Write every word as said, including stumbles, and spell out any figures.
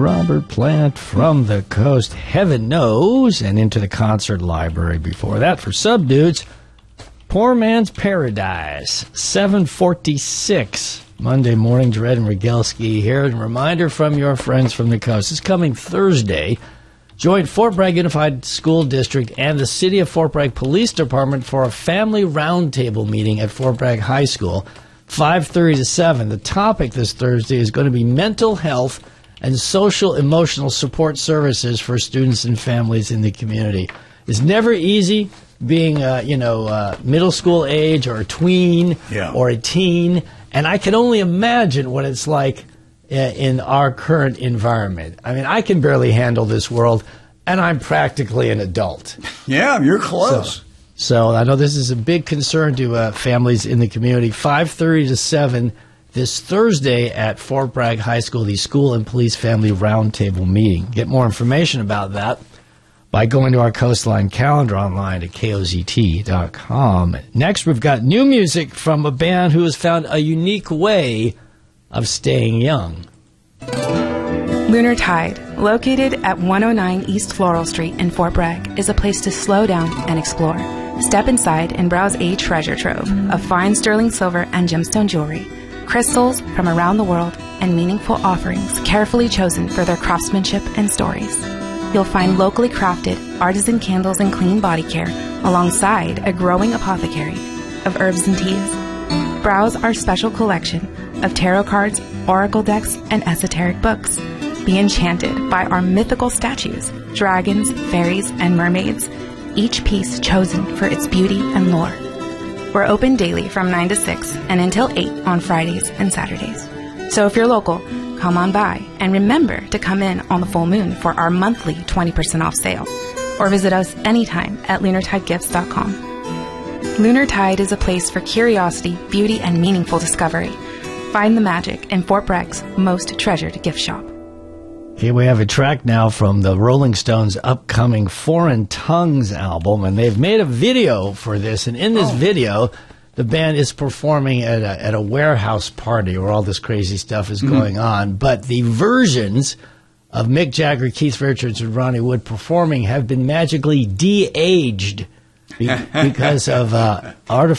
Robert Plant from the coast, Heaven Knows, and into the concert library before that for Subdudes. Poor Man's Paradise, seven forty-six. Monday morning, Jared and Rogelski here. And a reminder from your friends from the coast. This coming Thursday, join Fort Bragg Unified School District and the City of Fort Bragg Police Department for a family roundtable meeting at Fort Bragg High School, five thirty to seven. The topic this Thursday is going to be mental health and social emotional support services for students and families in the community. It's never easy being, uh, you know, uh, middle school age or a tween yeah. or a teen, and I can only imagine what it's like uh, in our current environment. I mean, I can barely handle this world, and I'm practically an adult. Yeah, you're close. So, so I know this is a big concern to uh, families in the community. five thirty to seven this Thursday at Fort Bragg High School, the School and Police Family Roundtable meeting. Get more information about that by going to our Coastline calendar online at K O Z T dot com. Next, we've got new music from a band who has found a unique way of staying young. Lunar Tide, located at one oh nine East Floral Street in Fort Bragg, is a place to slow down and explore. Step inside and browse a treasure trove of fine sterling silver and gemstone jewelry, crystals from around the world, and meaningful offerings carefully chosen for their craftsmanship and stories. You'll find locally crafted artisan candles and clean body care alongside a growing apothecary of herbs and teas. Browse our special collection of tarot cards, oracle decks, and esoteric books. Be enchanted by our mythical statues, dragons, fairies, and mermaids, each piece chosen for its beauty and lore. We're open daily from nine to six and until eight on Fridays and Saturdays. So if you're local, come on by, and remember to come in on the full moon for our monthly twenty percent off sale, or visit us anytime at lunar tide gifts dot com. Lunar Tide is a place for curiosity, beauty, and meaningful discovery. Find the magic in Fort Bragg's most treasured gift shop. Here we have a track now from the Rolling Stones' upcoming Foreign Tongues album, and they've made a video for this, and in this oh. video, the band is performing at a, at a warehouse party where all this crazy stuff is mm-hmm. going on. But the versions of Mick Jagger, Keith Richards, and Ronnie Wood performing have been magically de-aged be- because of uh, artificial